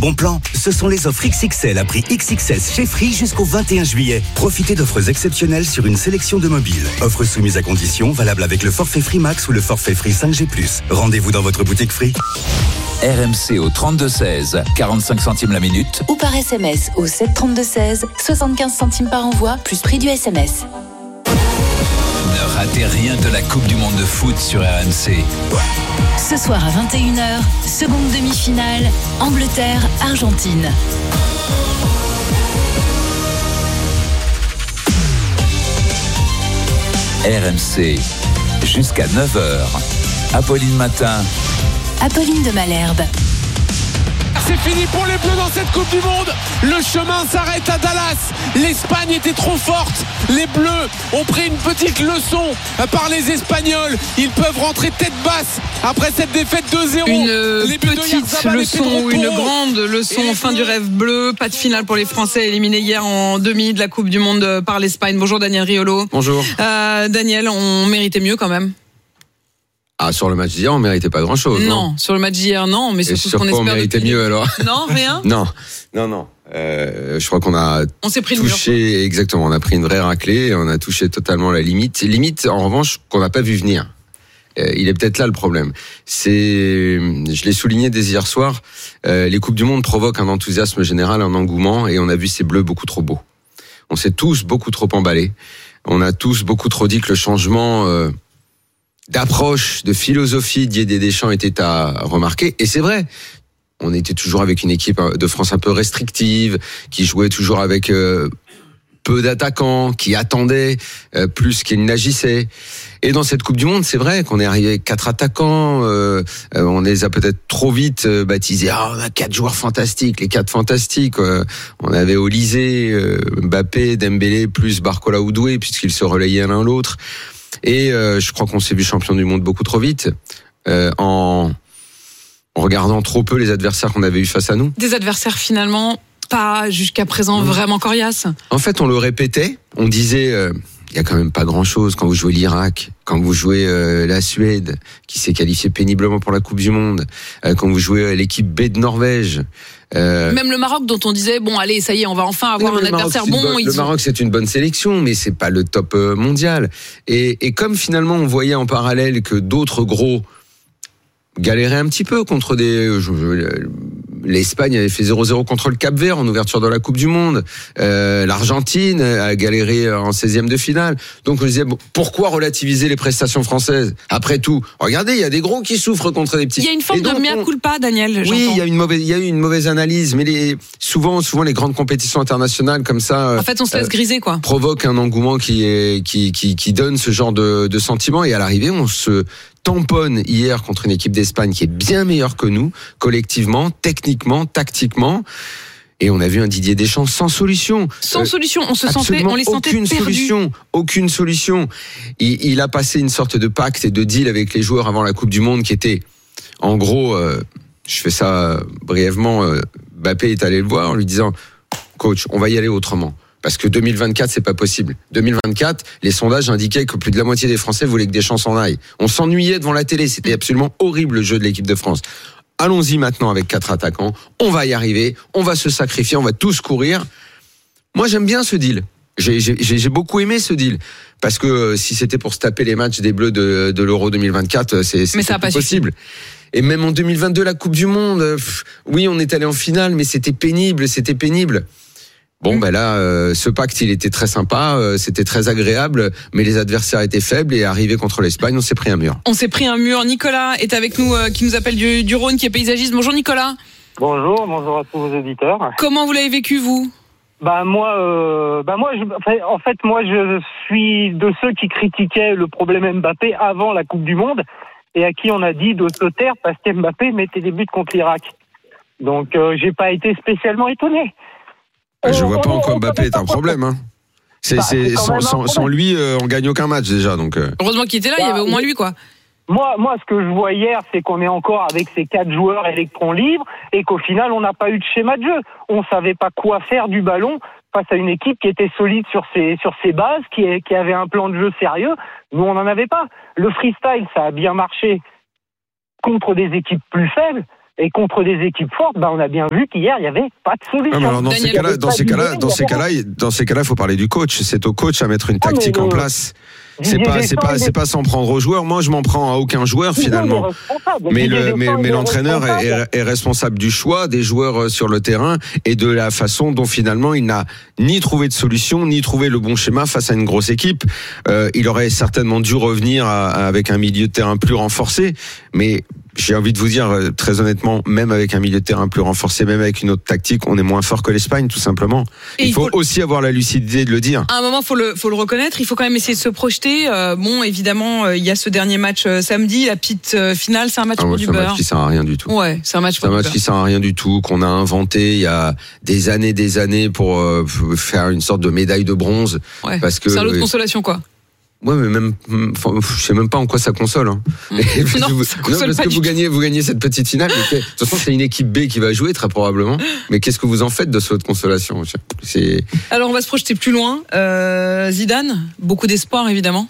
Bon plan, ce sont les offres XXL à prix XXS chez Free jusqu'au 21 juillet. Profitez d'offres exceptionnelles sur une sélection de mobiles. Offres soumises à conditions, valables avec le forfait Free Max ou le forfait Free 5G+. Rendez-vous dans votre boutique Free. RMC au 32-16, 45 centimes la minute. Ou par SMS au 732-16, 75 centimes par envoi, plus prix du SMS. Ne ratez rien de la Coupe du Monde de foot sur RMC. Ce soir à 21h, seconde demi-finale, Angleterre-Argentine. RMC, jusqu'à 9h. Apolline Matin. Apolline de Malherbe. C'est fini pour les Bleus dans cette Coupe du Monde. Le chemin s'arrête à Dallas. L'Espagne était trop forte. Les Bleus ont pris une petite leçon par les Espagnols. Ils peuvent rentrer tête basse après cette défaite 2-0. Une petite leçon ou une grande leçon, fin du rêve bleu. Pas de finale pour les Français éliminés hier en demi de la Coupe du Monde par l'Espagne. Bonjour Daniel Riolo. Bonjour. Daniel, on méritait mieux quand même. Ah, sur le match d'hier, on méritait pas grand-chose. Non, sur le match d'hier, non, mais surtout ce qu'on espère. On méritait mieux alors. Non, rien. Non. Je crois qu'on a touché, exactement. On a pris une vraie raclée. On a touché totalement la limite. Limite, en revanche, qu'on n'a pas vu venir. Il est peut-être là le problème. Je l'ai souligné dès hier soir. Les coupes du monde provoquent un enthousiasme général, un engouement, et on a vu ces bleus beaucoup trop beaux. On s'est tous beaucoup trop emballés. On a tous beaucoup trop dit que le changement d'approche, de philosophie Didier Deschamps était à remarquer. Et c'est vrai, on était toujours avec une équipe de France un peu restrictive, qui jouait toujours avec peu d'attaquants, qui attendait plus qu'ils n'agissaient. Et dans cette Coupe du Monde, c'est vrai qu'on est arrivé avec 4 attaquants, on les a peut-être trop vite baptisés. On a 4 joueurs fantastiques, les 4 fantastiques. On avait Olysée, Mbappé, Dembélé, plus Barcola ou Doué, puisqu'ils se relayaient l'un l'autre. Et je crois qu'on s'est vu champion du monde beaucoup trop vite, en regardant trop peu les adversaires qu'on avait eu face à nous. Des adversaires finalement pas jusqu'à présent vraiment coriaces. En fait, on le répétait, on disait il y a quand même pas grand-chose quand vous jouez l'Irak, quand vous jouez la Suède, qui s'est qualifiée péniblement pour la Coupe du Monde, quand vous jouez l'équipe B de Norvège. Même le Maroc dont on disait bon allez ça y est on va enfin avoir un adversaire bon. Le Maroc c'est une bonne sélection mais c'est pas le top mondial et comme finalement on voyait en parallèle que d'autres gros galéraient un petit peu contre l'Espagne avait fait 0-0 contre le Cap-Vert en ouverture de la Coupe du Monde. L'Argentine a galéré en 16e de finale. Donc on disait pourquoi relativiser les prestations françaises ? Après tout, regardez, il y a des gros qui souffrent contre des petits. Il y a une forme de mea culpa, Daniel. Oui, il y a eu une mauvaise analyse, mais souvent les grandes compétitions internationales comme ça. En fait, on se laisse griser quoi. Provoquent un engouement qui donne ce genre de sentiment et à l'arrivée, on se tamponne hier contre une équipe d'Espagne qui est bien meilleure que nous, collectivement, techniquement, tactiquement. Et on a vu un Didier Deschamps sans solution. Sans solution, on les sentait perdus. Aucune solution. Il a passé une sorte de pacte et de deal avec les joueurs avant la Coupe du Monde qui était, en gros, je fais ça brièvement, Mbappé est allé le voir en lui disant « Coach, on va y aller autrement ». Parce que 2024, c'est pas possible. 2024, les sondages indiquaient que plus de la moitié des Français voulaient que Deschamps s'en aille. On s'ennuyait devant la télé. C'était absolument horrible le jeu de l'équipe de France. Allons-y maintenant avec 4 attaquants. On va y arriver. On va se sacrifier. On va tous courir. Moi, j'aime bien ce deal. J'ai beaucoup aimé ce deal. Parce que si c'était pour se taper les matchs des Bleus de l'Euro 2024, c'est pas possible. Et même en 2022, la Coupe du Monde, oui, on est allé en finale, mais c'était pénible. Bon, là, ce pacte, il était très sympa, c'était très agréable, mais les adversaires étaient faibles et arrivé contre l'Espagne, on s'est pris un mur. Nicolas est avec nous, qui nous appelle du Rhône, qui est paysagiste. Bonjour Nicolas. Bonjour à tous vos auditeurs. Comment vous l'avez vécu, vous ? Moi, je suis de ceux qui critiquaient le problème Mbappé avant la Coupe du Monde et à qui on a dit de se taire parce qu'Mbappé mettait des buts contre l'Irak. Donc, j'ai pas été spécialement étonné. Je vois pas en quoi Mbappé est un problème. Hein. Sans lui, on gagne aucun match déjà. Donc. Heureusement qu'il était là, il y avait au moins lui quoi. Moi, ce que je vois hier, c'est qu'on est encore avec ces 4 joueurs électrons libres et qu'au final, on n'a pas eu de schéma de jeu. On savait pas quoi faire du ballon face à une équipe qui était solide sur ses bases, qui avait un plan de jeu sérieux. Nous, on n'en avait pas. Le freestyle, ça a bien marché contre des équipes plus faibles. Et contre des équipes fortes, on a bien vu qu'hier, il n'y avait pas de solution. Alors dans ces cas-là, il faut parler du coach. C'est au coach à mettre une tactique en place. C'est pas s'en prendre aux joueurs. Moi, je m'en prends à aucun joueur finalement. Mais l'entraîneur est responsable du choix des joueurs sur le terrain et de la façon dont finalement il n'a ni trouvé de solution, ni trouvé le bon schéma face à une grosse équipe. Il aurait certainement dû revenir avec un milieu de terrain plus renforcé, mais j'ai envie de vous dire, très honnêtement, même avec un milieu de terrain plus renforcé, même avec une autre tactique, on est moins fort que l'Espagne, tout simplement. Et il faut aussi avoir la lucidité de le dire. À un moment, faut le reconnaître. Il faut quand même essayer de se projeter. Évidemment, il y a ce dernier match samedi, la petite finale, c'est un match pour du beurre. C'est un match qui sert à rien du tout. Ouais, c'est un match pour du beurre. C'est un match qui sert à rien du tout, qu'on a inventé il y a des années pour faire une sorte de médaille de bronze. Ouais. Parce que c'est un lot de consolation, quoi. Ouais, mais même, je sais même pas en quoi ça console. Hein. Parce que vous gagnez cette petite finale. De toute façon, c'est une équipe B qui va jouer très probablement. Mais qu'est-ce que vous en faites de ce lot de consolation ? Alors, on va se projeter plus loin. Zidane, beaucoup d'espoir évidemment.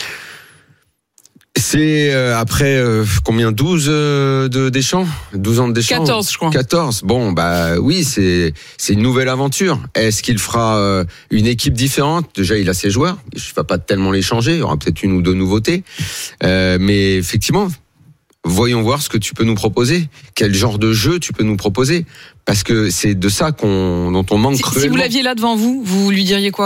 C'est après combien 12 de Deschamps, 12 ans de Deschamps. 14 je crois. 14. Bon oui, c'est une nouvelle aventure. Est-ce qu'il fera une équipe différente ? Déjà, il a ses joueurs, je ne vais pas tellement les changer, il y aura peut-être une ou deux nouveautés. Mais effectivement, voyons voir ce que tu peux nous proposer. Quel genre de jeu tu peux nous proposer ? Parce que c'est de ça dont on manque cruellement. Si vous l'aviez là devant vous, vous lui diriez quoi ?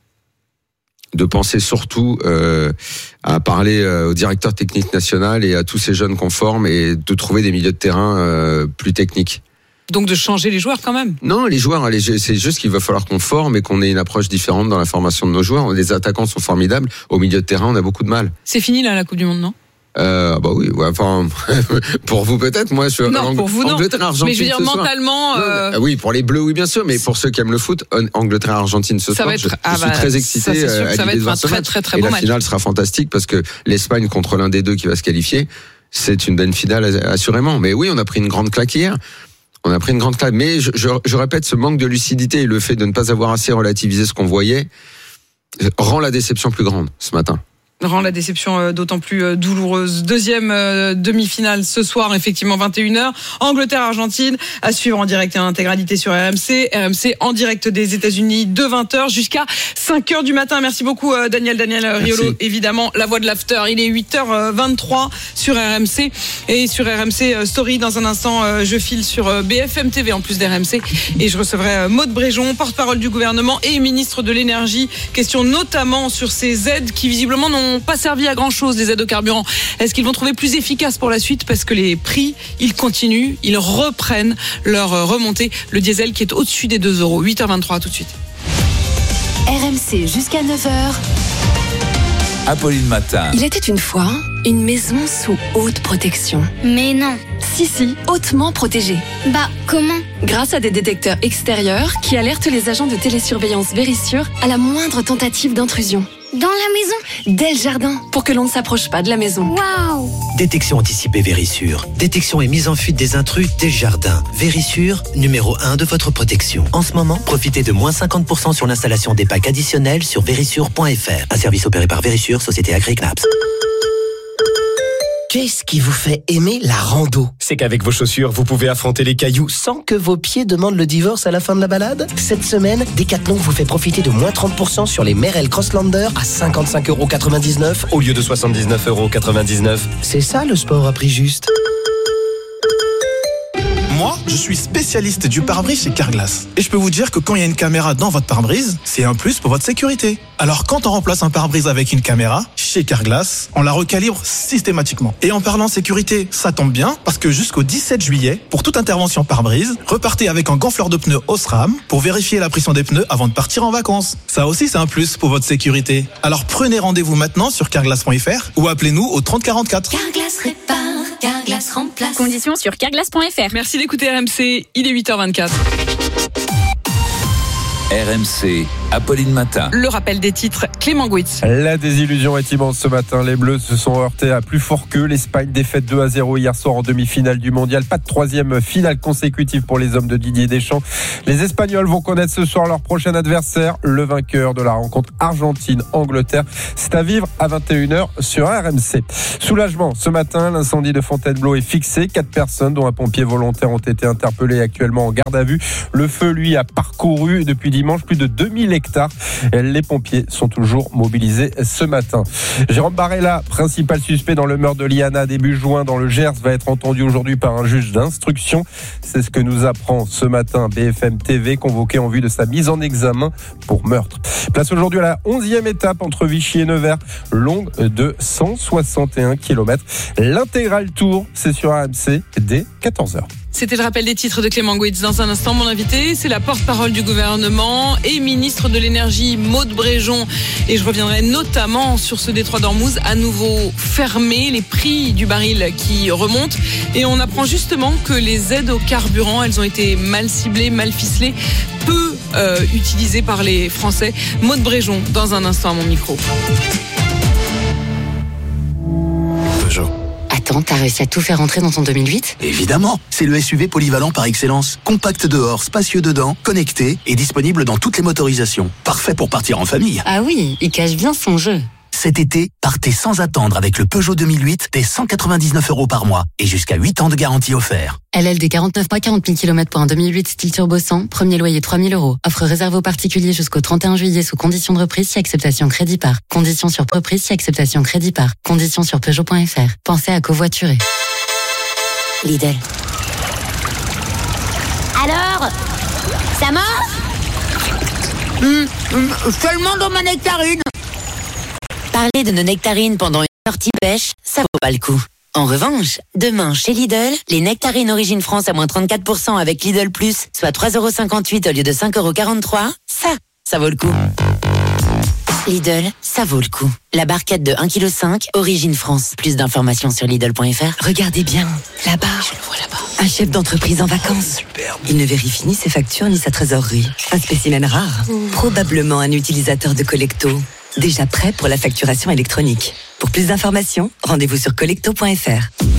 De penser surtout à parler au directeur technique national et à tous ces jeunes qu'on forme et de trouver des milieux de terrain plus techniques. Donc de changer les joueurs quand même ? Non, les joueurs, c'est juste qu'il va falloir qu'on forme et qu'on ait une approche différente dans la formation de nos joueurs. Les attaquants sont formidables, au milieu de terrain on a beaucoup de mal. C'est fini là la Coupe du Monde, non ? Oui, enfin pour vous peut-être, moi je suis pour vous non. Argentine. Mais je veux dire mentalement oui, pour les Bleus oui bien sûr, mais pour ceux qui aiment le foot, Angleterre Argentine ce soir, je suis très excité ça va être un très beau match. La finale sera fantastique parce que l'Espagne contre l'un des deux qui va se qualifier, c'est une bonne finale assurément. Mais oui, on a pris une grande claque hier. Mais je répète, ce manque de lucidité et le fait de ne pas avoir assez relativisé ce qu'on voyait rend la déception plus grande ce matin. Rend la déception d'autant plus douloureuse. Deuxième demi-finale ce soir, effectivement 21h. Angleterre-Argentine à suivre en direct et en intégralité sur RMC. RMC en direct des États-Unis de 20h jusqu'à 5h du matin. Merci beaucoup Daniel Riolo. Merci. Évidemment, la voix de l'after. Il est 8h23 sur RMC et sur RMC Story. Dans un instant, je file sur BFM TV en plus d'RMC et je recevrai Maude Bréjon, porte-parole du gouvernement et ministre de l'énergie. Question notamment sur ces aides qui visiblement n'ont pas servi à grand chose, les aides au carburant. Est-ce qu'ils vont trouver plus efficace pour la suite ? Parce que les prix, ils continuent, ils reprennent leur remontée. Le diesel qui est au-dessus des 2 €. 8h23, tout de suite. RMC jusqu'à 9h. Apolline Matin. Il était une fois une maison sous haute protection. Mais non. Si, hautement protégée. Comment ? Grâce à des détecteurs extérieurs qui alertent les agents de télésurveillance Vérissure à la moindre tentative d'intrusion. Dans la maison ? Dès le jardin, pour que l'on ne s'approche pas de la maison. Waouh ! Détection anticipée Vérissure. Détection et mise en fuite des intrus dès le jardin. Vérissure, numéro 1 de votre protection. En ce moment, profitez de moins 50% sur l'installation des packs additionnels sur vérissure.fr. Un service opéré par Vérissure, société Agri-Knaps. Qu'est-ce qui vous fait aimer la rando ? C'est qu'avec vos chaussures, vous pouvez affronter les cailloux sans que vos pieds demandent le divorce à la fin de la balade. Cette semaine, Decathlon vous fait profiter de moins 30% sur les Merrell Crosslander à 55,99€ au lieu de 79,99€. C'est ça le sport à prix juste. Moi, je suis spécialiste du pare-brise chez Carglass. Et je peux vous dire que quand il y a une caméra dans votre pare-brise, c'est un plus pour votre sécurité. Alors quand on remplace un pare-brise avec une caméra, chez Carglass, on la recalibre systématiquement. Et en parlant sécurité, ça tombe bien, parce que jusqu'au 17 juillet, pour toute intervention pare-brise, repartez avec un gonfleur de pneus Osram pour vérifier la pression des pneus avant de partir en vacances. Ça aussi, c'est un plus pour votre sécurité. Alors prenez rendez-vous maintenant sur carglass.fr ou appelez-nous au 3044. Carglass répare, Carglass remplace. Conditions sur carglass.fr. Merci d'écouter RMC, il est 8h24. RMC, Apolline Matin. Le rappel des titres, Clément Gouitz. La désillusion est immense ce matin. Les Bleus se sont heurtés à plus fort qu'eux. L'Espagne défaite 2-0 hier soir en demi-finale du mondial. Pas de troisième finale consécutive pour les hommes de Didier Deschamps. Les Espagnols vont connaître ce soir leur prochain adversaire, le vainqueur de la rencontre Argentine-Angleterre. C'est à vivre à 21h sur RMC. Soulagement ce matin, l'incendie de Fontainebleau est fixé. 4 personnes, dont un pompier volontaire, ont été interpellées actuellement en garde à vue. Le feu, lui, a parcouru depuis dimanche plus de 2000 hectares. Les pompiers sont toujours mobilisés ce matin. Jérôme Barella, principal suspect dans le meurtre de Liana début juin dans le Gers, va être entendu aujourd'hui par un juge d'instruction. C'est ce que nous apprend ce matin BFM TV, convoqué en vue de sa mise en examen pour meurtre. Place aujourd'hui à la 11e étape entre Vichy et Nevers, longue de 161 km. L'intégral tour, c'est sur RMC dès 14h. C'était le rappel des titres de Clément Gouitz. Dans un instant, mon invité, c'est la porte-parole du gouvernement et ministre de l'énergie, Maud Bréjon. Et je reviendrai notamment sur ce détroit d'Ormuz, à nouveau fermé, les prix du baril qui remontent. Et on apprend justement que les aides au carburant, elles ont été mal ciblées, mal ficelées, peu utilisées par les Français. Maud Bréjon, dans un instant à mon micro. Attends, t'as réussi à tout faire rentrer dans ton 2008 ? Évidemment, c'est le SUV polyvalent par excellence. Compact dehors, spacieux dedans, connecté et disponible dans toutes les motorisations. Parfait pour partir en famille. Ah oui, il cache bien son jeu. Cet été, partez sans attendre avec le Peugeot 2008 dès 199 € par mois et jusqu'à 8 ans de garantie offert. LLD 49 mois, 40 000 km pour un 2008 style turbo 100, premier loyer 3 000 €. Offre réservée aux particuliers jusqu'au 31 juillet sous condition de reprise si acceptation crédit par. Conditions sur reprise si acceptation crédit par. Conditions sur Peugeot.fr. Pensez à covoiturer. Lidl. Alors, ça marche ? Seulement dans ma nectarine. Parler de nos nectarines pendant une sortie pêche, ça vaut pas le coup. En revanche, demain chez Lidl, les nectarines Origine France à moins 34% avec Lidl Plus, soit 3,58 € au lieu de 5,43 €, ça vaut le coup. Lidl, ça vaut le coup. La barquette de 1,5 kg, Origine France. Plus d'informations sur Lidl.fr. Regardez bien, là-bas. Je le vois là-bas. Un chef d'entreprise en vacances. Superbe. Il ne vérifie ni ses factures ni sa trésorerie. Un spécimen rare. Probablement un utilisateur de Collecto. Déjà prêt pour la facturation électronique. Pour plus d'informations, rendez-vous sur collecto.fr.